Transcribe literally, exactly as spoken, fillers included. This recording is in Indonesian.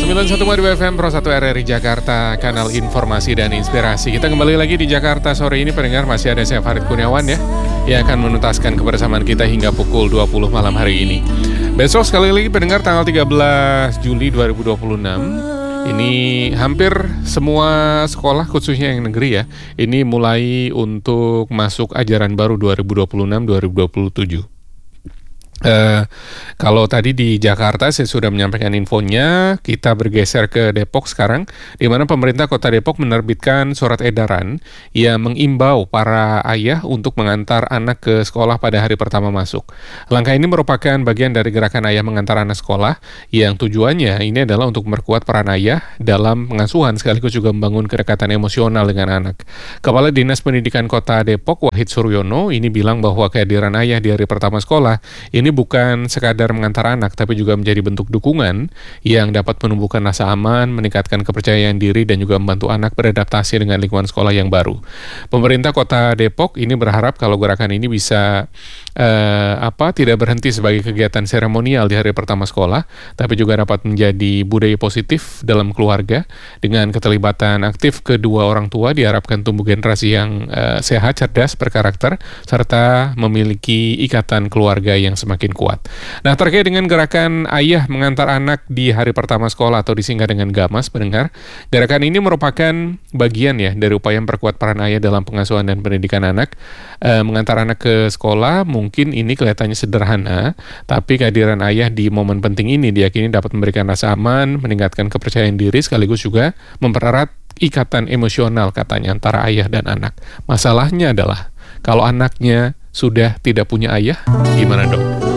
sembilan puluh satu koma dua F M Pro satu R R I Jakarta, kanal informasi dan inspirasi. Kita kembali lagi di Jakarta sore ini, pendengar. Masih ada saya Farid Kurniawan ya, yang akan menuntaskan kebersamaan kita hingga pukul dua puluh malam hari ini. Besok sekali lagi pendengar, tanggal tiga belas Juli dua ribu dua puluh enam. Ini hampir semua sekolah, khususnya yang negeri ya, ini mulai untuk masuk ajaran baru dua ribu dua puluh enam dua ribu dua puluh tujuh. Uh, kalau tadi di Jakarta saya sudah menyampaikan infonya, kita bergeser ke Depok sekarang, di mana pemerintah Kota Depok menerbitkan surat edaran yang mengimbau para ayah untuk mengantar anak ke sekolah pada hari pertama masuk. Langkah ini merupakan bagian dari gerakan ayah mengantar anak sekolah, yang tujuannya ini adalah untuk memperkuat peran ayah dalam pengasuhan sekaligus juga membangun kedekatan emosional dengan anak. Kepala Dinas Pendidikan Kota Depok, Wahid Suryono, ini bilang bahwa kehadiran ayah di hari pertama sekolah ini bukan sekadar mengantar anak, tapi juga menjadi bentuk dukungan yang dapat menumbuhkan rasa aman, meningkatkan kepercayaan diri, dan juga membantu anak beradaptasi dengan lingkungan sekolah yang baru. Pemerintah Kota Depok ini berharap kalau gerakan ini bisa eh, apa tidak berhenti sebagai kegiatan seremonial di hari pertama sekolah, tapi juga dapat menjadi budaya positif dalam keluarga. Dengan keterlibatan aktif kedua orang tua, diharapkan tumbuh generasi yang eh, sehat, cerdas, berkarakter, serta memiliki ikatan keluarga yang semakin makin kuat. Nah, terkait dengan gerakan ayah mengantar anak di hari pertama sekolah atau disingkat dengan GAMAS, pendengar, gerakan ini merupakan bagian ya dari upaya memperkuat peran ayah dalam pengasuhan dan pendidikan anak. E, mengantar anak ke sekolah mungkin ini kelihatannya sederhana, tapi kehadiran ayah di momen penting ini diyakini dapat memberikan rasa aman, meningkatkan kepercayaan diri, sekaligus juga mempererat ikatan emosional katanya antara ayah dan anak. Masalahnya adalah kalau anaknya sudah tidak punya ayah, gimana dong?